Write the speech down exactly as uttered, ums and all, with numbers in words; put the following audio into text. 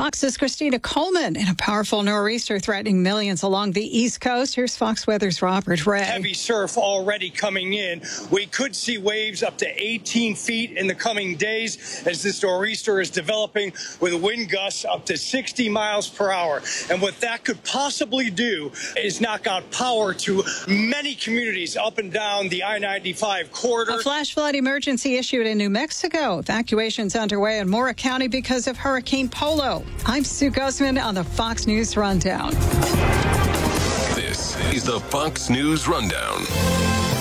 Fox's Christina Coleman in a powerful nor'easter threatening millions along the East Coast. Here's Fox Weather's Robert Ray. Heavy surf already coming in. We could see waves up to eighteen feet in the coming days as this nor'easter is developing with wind gusts up to sixty miles per hour. And what that could possibly do is knock out power to many communities up and down the I ninety-five corridor. A flash flood emergency issued in New Mexico. Evacuations underway in Mora County because of Hurricane Polo. I'm Sue Guzman on the Fox News Rundown. This is the Fox News Rundown.